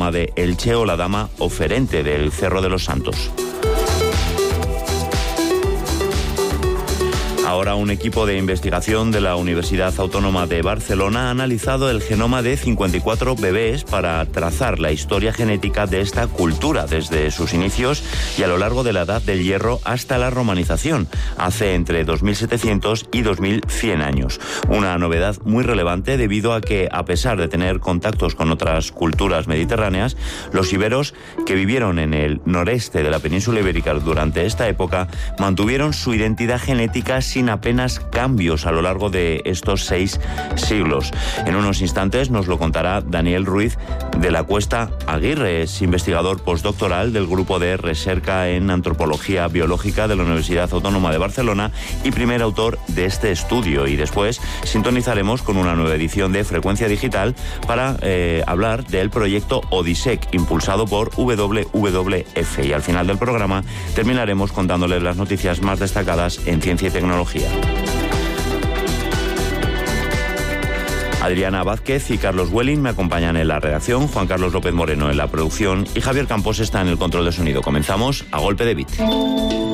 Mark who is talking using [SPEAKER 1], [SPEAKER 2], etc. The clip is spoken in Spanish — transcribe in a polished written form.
[SPEAKER 1] Dama de Elche o la Dama Oferente del Cerro de los Santos. Ahora un equipo de investigación de la Universidad Autónoma de Barcelona ha analizado el genoma de 54 bebés para trazar la historia genética de esta cultura desde sus inicios y a lo largo de la Edad del Hierro hasta la romanización, hace entre 2700 y 2100 años. Una novedad muy relevante debido a que, a pesar de tener contactos con otras culturas mediterráneas, los iberos que vivieron en el noreste de la península ibérica durante esta época mantuvieron su identidad genética sin apenas cambios a lo largo de estos 6 siglos. En unos instantes nos lo contará Daniel Ruiz de la Cuesta Aguirre, es investigador postdoctoral del Grupo de Recerca en Antropología Biológica de la Universidad Autónoma de Barcelona y primer autor de este estudio. Y después sintonizaremos con una nueva edición de Frecuencia Digital para hablar del proyecto ODISEC, impulsado por WWF. Y al final del programa terminaremos contándoles las noticias más destacadas en ciencia y tecnología. Adriana Vázquez y Carlos Welling me acompañan en la redacción, Juan Carlos López Moreno en la producción y Javier Campos está en el control de sonido. Comenzamos a golpe de beat.